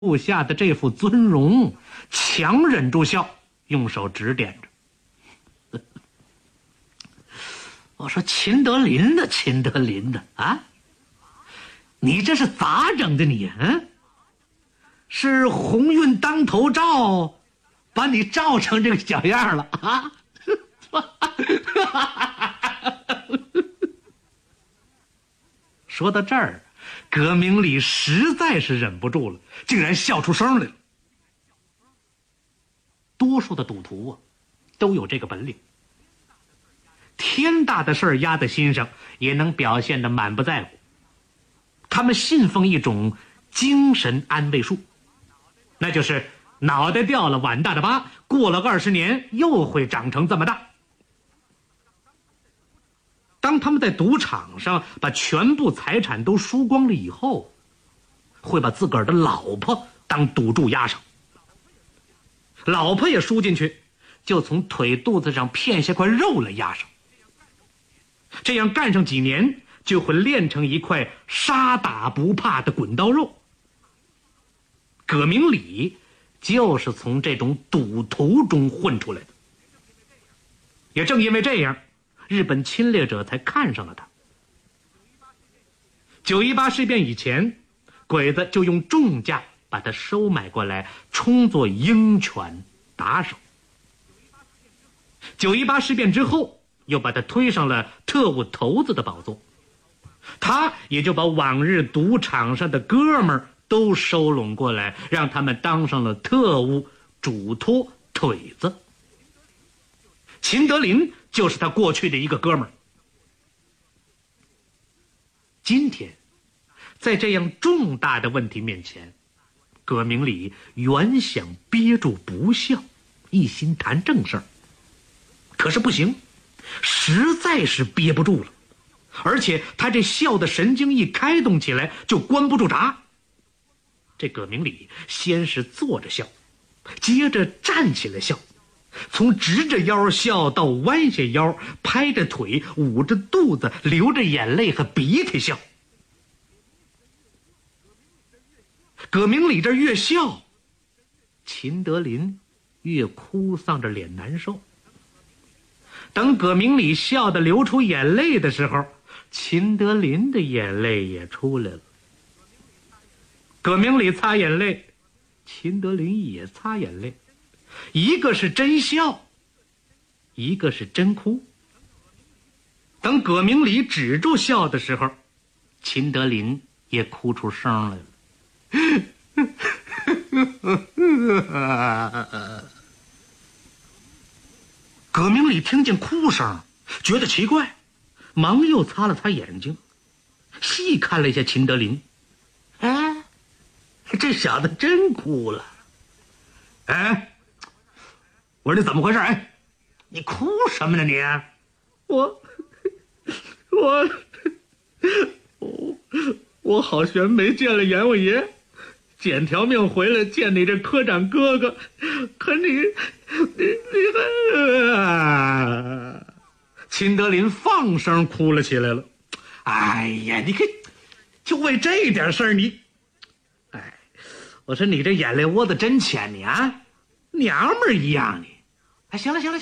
部下的这副尊容，强忍住笑，用手指点着。我说秦德林的，秦德林的啊，你这是咋整的你？是鸿运当头照，把你照成这个小样了啊？说到这儿，葛明礼实在是忍不住了，竟然笑出声来了。多数的赌徒都有这个本领，天大的事儿压在心上，也能表现得满不在乎。他们信奉一种精神安慰术，那就是脑袋掉了碗大的疤，过了20年又会长成这么大。当他们在赌场上把全部财产都输光了以后，会把自个儿的老婆当赌注押上，老婆也输进去，就从腿肚子上片下块肉来压上。这样干上几年，就会练成一块杀打不怕的滚刀肉。葛明礼就是从这种赌徒中混出来的。也正因为这样，日本侵略者才看上了他。9·18事变以前，鬼子就用重价把他收买过来，充作鹰犬打手。9·18事变之后，又把他推上了特务头子的宝座，他也就把往日赌场上的哥们儿都收拢过来，让他们当上了特务嘱托腿子。秦德林就是他过去的一个哥们儿。今天在这样重大的问题面前，葛明礼原想憋住不笑，一心谈正事儿，可是不行，实在是憋不住了，而且他这笑的神经一开动起来就关不住闸。这葛明礼先是坐着笑，接着站起来笑，从直着腰笑到弯下腰，拍着腿，捂着肚子，流着眼泪和鼻涕笑。葛明礼这越笑，秦德林越哭丧着脸难受。等葛明礼笑得流出眼泪的时候，秦德林的眼泪也出来了。葛明礼擦眼泪，秦德林也擦眼泪，一个是真笑，一个是真哭。等葛明礼止住笑的时候，秦德林也哭出声来了。葛明礼听见哭声，觉得奇怪，忙又擦了擦眼睛，细看了一下秦德林。哎，这小子真哭了。哎，我说你怎么回事？哎，你哭什么呢你？我好悬没见了阎王爷，捡条命回来见你这科长哥哥，可你还……秦德林放声哭了起来了。哎呀，你看，就为这点事儿你，哎，我说你这眼泪窝子真浅你啊，娘们儿一样你。哎，行了啊，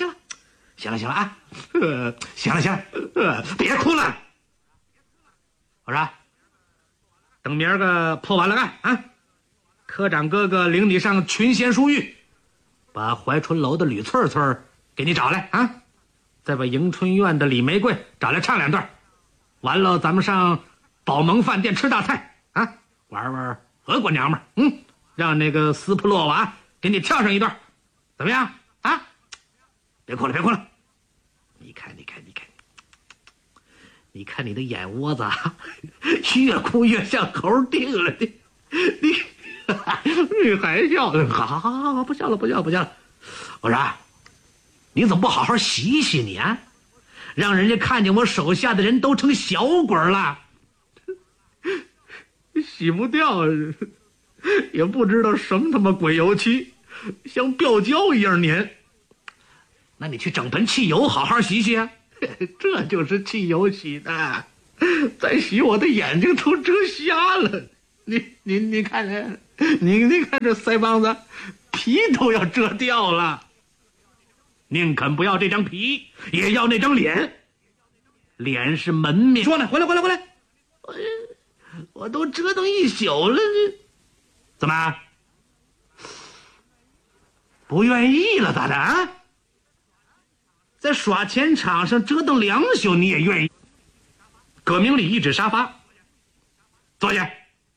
行了，别哭了。我说，等明儿个破完了案啊，科长哥哥领你上群贤书寓，把怀春楼的吕翠翠给你找来啊，再把迎春院的李玫瑰找来唱2段，完了咱们上宝蒙饭店吃大菜啊，玩玩俄国娘们儿，让那个斯普洛娃给你跳上一段，怎么样啊？别哭了，你看你的眼窝子啊，越哭越像猴腚了，你还笑？好，不笑了。我说，你怎么不好好洗洗你啊？让人家看见我手下的人都成小鬼了，洗不掉，也不知道什么他妈鬼油漆，像吊胶一样粘。那你去整盆汽油好好洗洗啊。这就是汽油洗的，再洗我的眼睛都遮瞎了。 你看这，你看这腮帮子，皮都要遮掉了。宁肯不要这张皮，也要那张脸。脸是门面。说呢，回来。我都折腾一宿了，这怎么不愿意了？咋的啊？在耍钱场上折腾2宿，你也愿意？葛明礼一指沙发，坐下。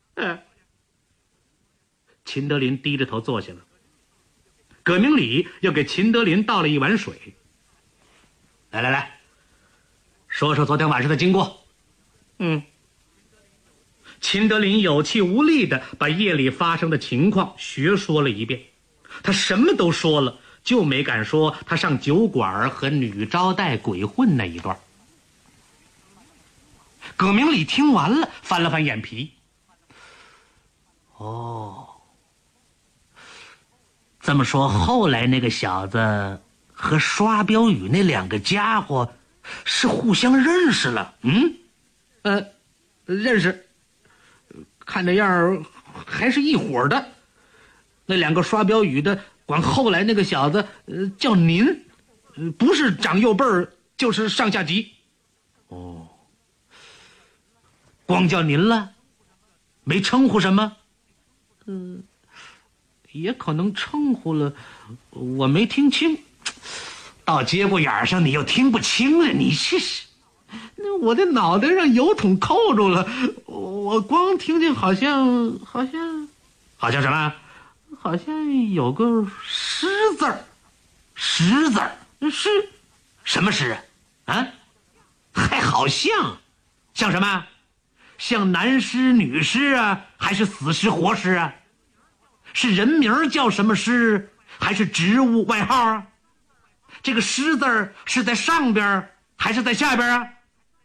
秦德林低着头坐下了。葛明礼又给秦德林倒了一碗水。来，说说昨天晚上的经过。秦德林有气无力地把夜里发生的情况学说了一遍。他什么都说了，就没敢说他上酒馆和女招待鬼混那一段。葛明礼听完了，翻了翻眼皮。这么说，后来那个小子和刷标语那2个家伙是互相认识了？认识。看这样还是一伙的。那2个刷标语的管后来那个小子叫您，不是长幼辈儿就是上下级。光叫您了，没称呼什么？也可能称呼了，我没听清。到节骨眼上你又听不清了，你试试。那我的脑袋上油桶扣住了，我光听见好像什么？好像有个诗字儿。诗字儿？诗？什么诗啊？还好像什么？像男诗女诗啊，还是死诗活诗啊？是人名叫什么诗，还是职务外号啊？这个诗字儿是在上边还是在下边啊？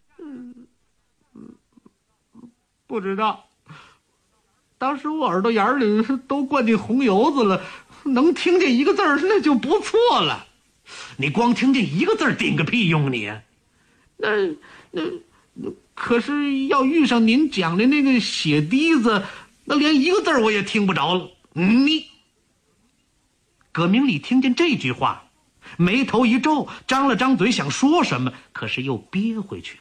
不知道。当时我耳朵眼里都灌进红油子了，能听见一个字儿那就不错了。你光听见一个字儿顶个屁用你？那可是要遇上您讲的那个血滴子，那连一个字儿我也听不着了。葛明礼听见这句话，眉头一皱，张了张嘴想说什么，可是又憋回去了。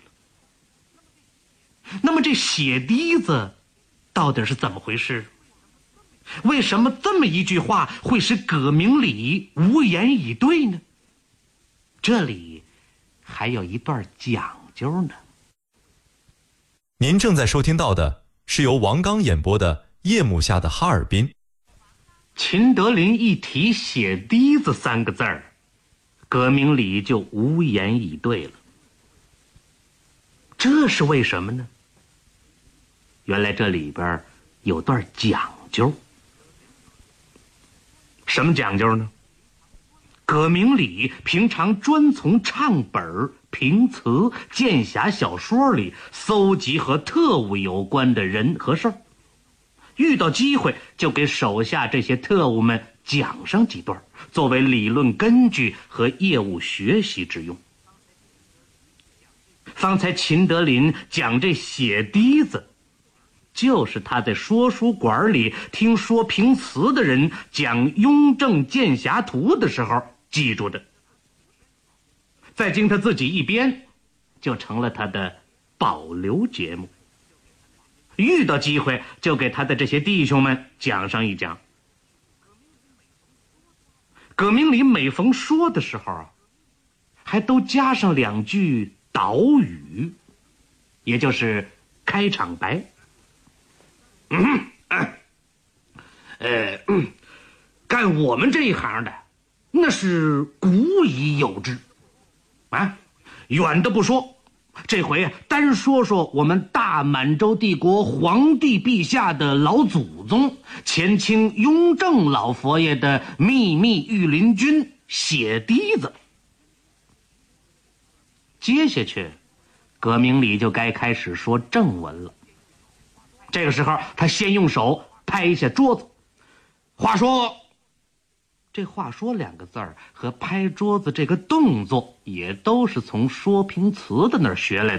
那么这血滴子到底是怎么回事？为什么这么一句话会使葛明礼无言以对呢？这里还有一段讲究呢。 您正在收听到的是由王刚演播的《夜幕下的哈尔滨》。 秦德林一提血滴子3个字儿，葛明礼就无言以对了。这是为什么呢？原来这里边有段讲究。什么讲究呢？葛明礼平常专从唱本、评词、剑侠小说里搜集和特务有关的人和事儿，遇到机会就给手下这些特务们讲上几段，作为理论根据和业务学习之用。方才秦德林讲这血滴子，就是他在说书馆里听说评词的人讲《雍正剑侠图》的时候记住的，再经他自己一编，就成了他的保留节目。遇到机会就给他的这些弟兄们讲上一讲。葛明礼每逢说的时候还都加上2句导语，也就是开场白。干我们这一行的那是古已有之啊。远的不说，这回单说说我们大满洲帝国皇帝陛下的老祖宗前清雍正老佛爷的秘密御林军血滴子。接下去葛明礼就该开始说正文了。这个时候他先用手拍下桌子，话说，这话说2个字儿和拍桌子这个动作也都是从说评词的那儿学来的。